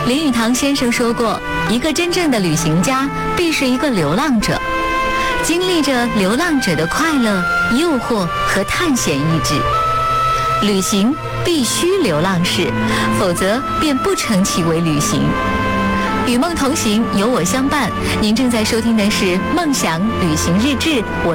林语堂先生说过，一个真正的旅行家必是一个流浪者，经历着流浪者的快乐、诱惑和探险意志。旅行必须流浪式，否则便不称其为旅行。与梦同行，有我相伴。您正在收听的是《梦想旅行日志》，我